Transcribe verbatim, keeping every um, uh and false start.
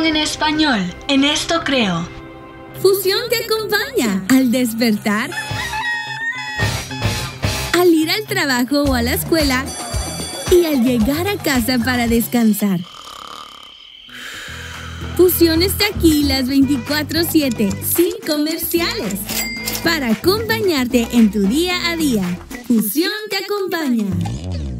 Fusión en español. En esto creo. Fusión te acompaña al despertar, al ir al trabajo o a la escuela y al llegar a casa para descansar. Fusión está aquí las veinticuatro siete, sin comerciales, para acompañarte en tu día a día. Fusión te acompaña.